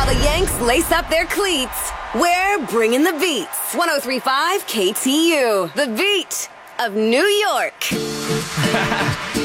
While the Yanks lace up their cleats, we're bringing the beats. 103.5 KTU, the beat of New York.